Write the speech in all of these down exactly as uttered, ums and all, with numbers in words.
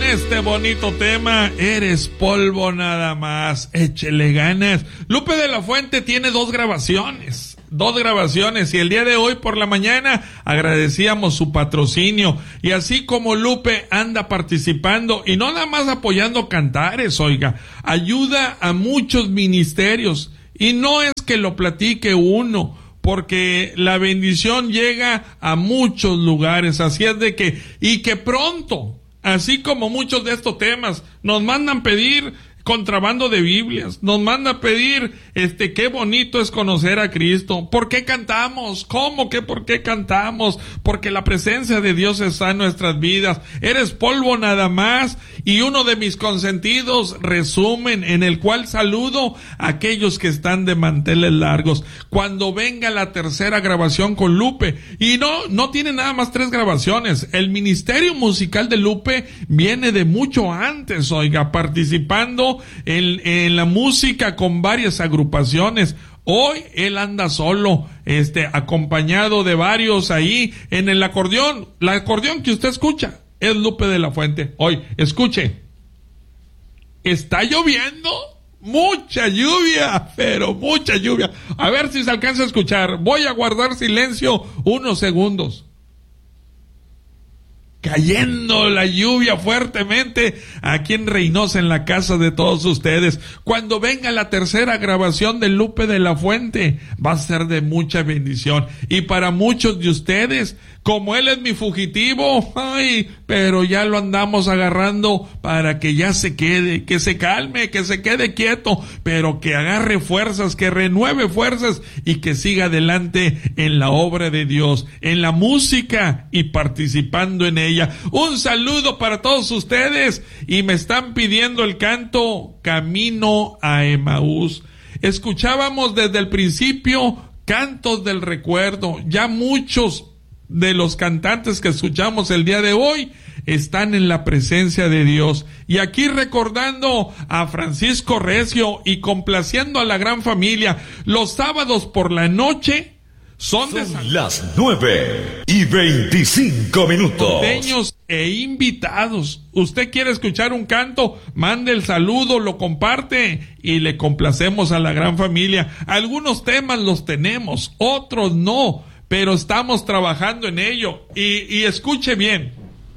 este bonito tema, eres polvo nada más, échele ganas. Lupe de la Fuente tiene dos grabaciones, dos grabaciones, y el día de hoy por la mañana agradecíamos su patrocinio, y así como Lupe anda participando, y no nada más apoyando cantares, oiga, ayuda a muchos ministerios, y no es que lo platique uno, porque la bendición llega a muchos lugares, así es de que, y que pronto, así como muchos de estos temas, nos mandan pedir contrabando de Biblias, nos manda pedir, este, qué bonito es conocer a Cristo. ¿Por qué cantamos? ¿Cómo que por qué cantamos? Porque la presencia de Dios está en nuestras vidas. Eres polvo nada más. Y uno de mis consentidos, resumen, en el cual saludo a aquellos que están de manteles largos. Cuando venga la tercera grabación con Lupe, y no, no tiene nada más tres grabaciones. El ministerio musical de Lupe viene de mucho antes, oiga, participando En, en la música con varias agrupaciones. Hoy él anda solo, este, acompañado de varios ahí en el acordeón. El acordeón que usted escucha es Lupe de la Fuente. Hoy, escuche. Está lloviendo, mucha lluvia, pero mucha lluvia. A ver si se alcanza a escuchar. Voy a guardar silencio unos segundos. Cayendo la lluvia fuertemente aquí en Reynosa, en la casa de todos ustedes. Cuando venga la tercera grabación de Lupe de la Fuente, va a ser de mucha bendición. Y para muchos de ustedes, como él es mi fugitivo, ay, pero ya lo andamos agarrando para que ya se quede, que se calme, que se quede quieto, pero que agarre fuerzas, que renueve fuerzas y que siga adelante en la obra de Dios, en la música y participando en ella. Un saludo para todos ustedes, y me están pidiendo el canto Camino a Emaús. Escuchábamos desde el principio cantos del recuerdo. Ya muchos de los cantantes que escuchamos el día de hoy están en la presencia de Dios. Y aquí recordando a Francisco Recio y complaciendo a la gran familia, los sábados por la noche son, son de San... las nueve y veinticinco minutos. Salteños e invitados. Usted quiere escuchar un canto, mande el saludo, lo comparte y le complacemos a la gran familia. Algunos temas los tenemos, otros no, pero estamos trabajando en ello. Y, y escuche bien,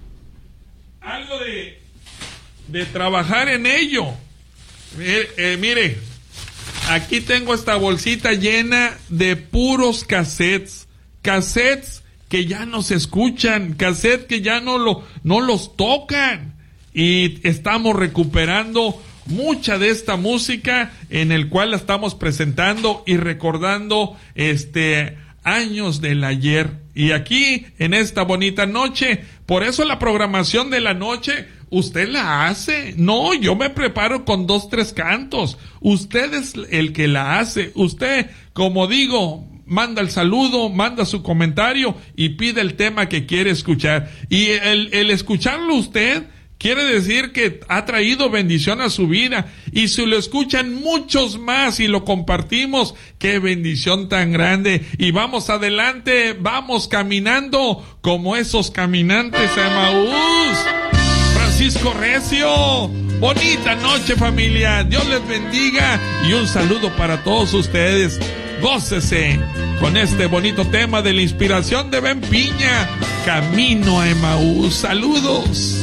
algo de, de trabajar en ello. Eh, eh, mire, aquí tengo esta bolsita llena de puros cassettes, cassettes que ya no se escuchan, cassettes que ya no, lo, no los tocan. Y estamos recuperando mucha de esta música en el cual la estamos presentando y recordando este... años del ayer. Y aquí en esta bonita noche, por eso la programación de la noche usted la hace. No, yo me preparo con dos, tres cantos. Usted es el que la hace. Usted, como digo, manda el saludo, manda su comentario y pide el tema que quiere escuchar. Y el, el escucharlo usted quiere decir que ha traído bendición a su vida. Y si lo escuchan muchos más y lo compartimos, qué bendición tan grande. Y vamos adelante, vamos caminando como esos caminantes a Emaús. Francisco Recio, bonita noche familia, Dios les bendiga y un saludo para todos ustedes. Gócese con este bonito tema de la inspiración de Ben Piña, Camino a Emaús. Saludos.